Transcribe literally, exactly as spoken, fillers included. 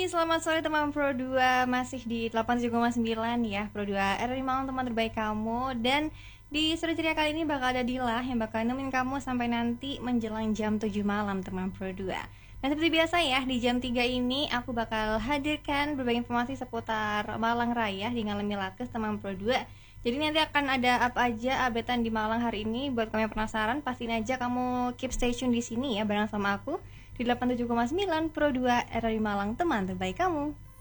Hai, selamat sore teman Pro dua. Masih di delapan puluh tujuh koma sembilan ya Pro dua R R I Malang, teman terbaik kamu. Dan di sore ceria kali ini bakal ada Dila yang bakal nemenin kamu sampai nanti menjelang jam tujuh malam teman Pro dua. Nah seperti biasa ya, di jam tiga ini aku bakal hadirkan berbagai informasi seputar Malang Raya di Ngalem Milakes teman Pro dua. Jadi nanti akan ada apa aja updatean di Malang hari ini. Buat kamu yang penasaran, pastiin aja kamu keep stay tune di sini ya bareng sama aku di delapan puluh tujuh koma sembilan Pro dua R R I Malang, teman terbaik kamu.